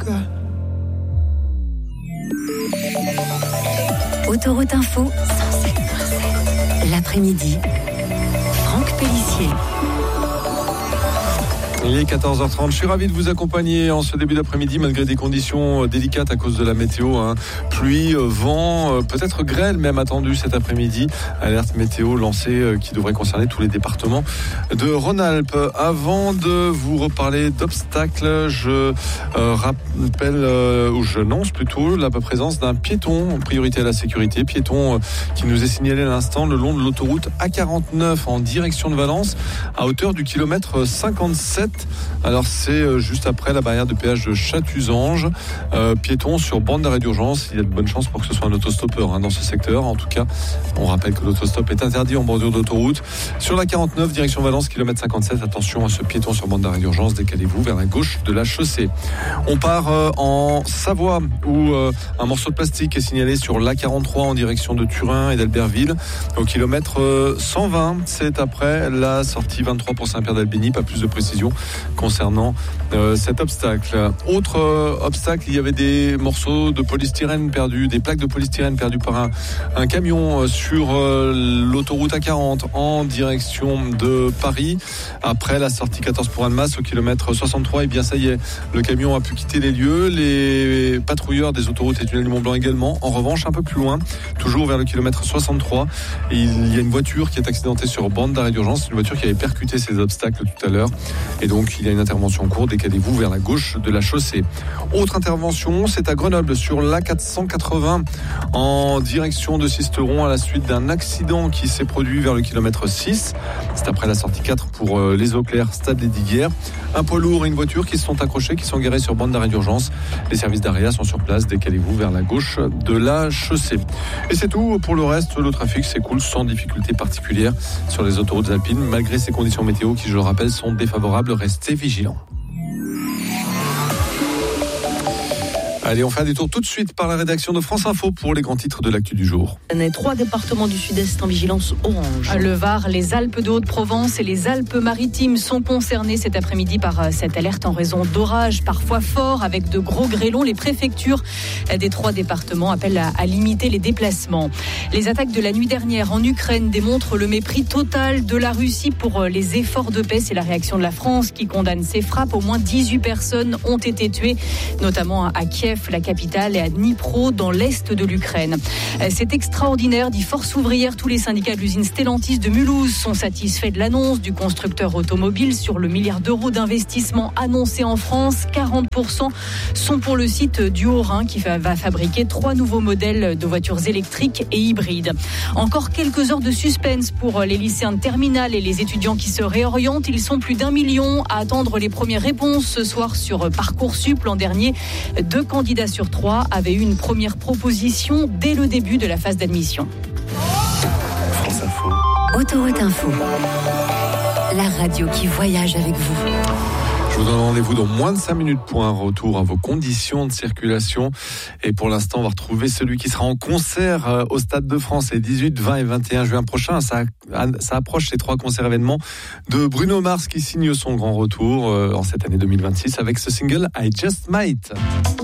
got. Autoroute Info, 107.7. L'après-midi, Franck Pellissier. Il est 14h30, je suis ravi de vous accompagner en ce début d'après-midi malgré des conditions délicates à cause de la météo. Pluie, vent, peut-être grêle même attendu cet après-midi. Alerte météo lancée qui devrait concerner tous les départements de Rhône-Alpes. Avant de vous reparler d'obstacles, je rappelle, ou j'annonce plutôt la présence d'un piéton en priorité à la sécurité. Piéton qui nous est signalé à l'instant le long de l'autoroute A49 en direction de Valence à hauteur du kilomètre 57. Alors c'est juste après la barrière de péage de Chatuzange. Piéton sur bande d'arrêt d'urgence. Il y a de bonnes chances pour que ce soit un autostoppeur dans ce secteur. En tout cas, on rappelle que l'autostop est interdit en bordure d'autoroute. Sur la 49, direction Valence, kilomètre 57. Attention à ce piéton sur bande d'arrêt d'urgence. Décalez-vous vers la gauche de la chaussée. On part en Savoie où un morceau de plastique est signalé sur l'A43 en direction de Turin et d'Albertville au kilomètre 120. C'est après la sortie 23 pour Saint-Pierre-d'Albigny. Pas plus de précision concernant cet obstacle. Autre obstacle, il y avait des morceaux de polystyrène perdus, des plaques de polystyrène perdues par un camion sur l'autoroute A40 en direction de Paris. Après la sortie 14 pour Annemasse au kilomètre 63, et bien ça y est, le camion a pu quitter les lieux. Les patrouilleurs des autoroutes et tunnels du Mont-Blanc également. En revanche, un peu plus loin, toujours vers le kilomètre 63, il y a une voiture qui est accidentée sur bande d'arrêt d'urgence, une voiture qui avait percuté ces obstacles tout à l'heure. Et donc, il y a une intervention en cours. Décalez-vous vers la gauche de la chaussée. Autre intervention, c'est à Grenoble, sur l'A480, en direction de Sisteron, à la suite d'un accident qui s'est produit vers le kilomètre 6. C'est après la sortie 4 pour les Eaux Claires, Stade des Diguières. Un poids lourd et une voiture qui se sont accrochés, qui sont garés sur bande d'arrêt d'urgence. Les services d'AREA sont sur place. Décalez-vous vers la gauche de la chaussée. Et c'est tout. Pour le reste, le trafic s'écoule sans difficulté particulière sur les autoroutes alpines, malgré ces conditions météo qui, je le rappelle, sont défavorables. Restez vigilants. Allez, on fait un détour tout de suite par la rédaction de France Info pour les grands titres de l'actu du jour. 3 départements du Sud-Est en vigilance orange. Le Var, les Alpes de Haute-Provence et les Alpes-Maritimes sont concernés cet après-midi par cette alerte en raison d'orages parfois forts avec de gros grêlons. Les préfectures des 3 départements appellent à limiter les déplacements. Les attaques de la nuit dernière en Ukraine démontrent le mépris total de la Russie pour les efforts de paix. C'est la réaction de la France qui condamne ces frappes. Au moins 18 personnes ont été tuées, notamment à Kiev, la capitale, et à Dnipro, dans l'est de l'Ukraine. C'est extraordinaire, dit Force ouvrière. Tous les syndicats de l'usine Stellantis de Mulhouse sont satisfaits de l'annonce du constructeur automobile sur le milliard d'euros d'investissement annoncé en France. 40% sont pour le site du Haut-Rhin qui va fabriquer 3 nouveaux modèles de voitures électriques et hybrides. Encore quelques heures de suspense pour les lycéens de terminale et les étudiants qui se réorientent. Ils sont plus d'1 million à attendre les premières réponses ce soir sur Parcoursup. L'an dernier, 2 candidats sur 3 avaient eu une première proposition dès le début de la phase d'admission. France Info. Autoroute Info. La radio qui voyage avec vous. Je vous donne rendez-vous dans moins de 5 minutes pour un retour à vos conditions de circulation. Et pour l'instant, on va retrouver celui qui sera en concert au Stade de France les 18, 20 et 21 juin prochains. Ça approche ces 3 concerts événements de Bruno Mars qui signe son grand retour en cette année 2026 avec ce single I Just Might.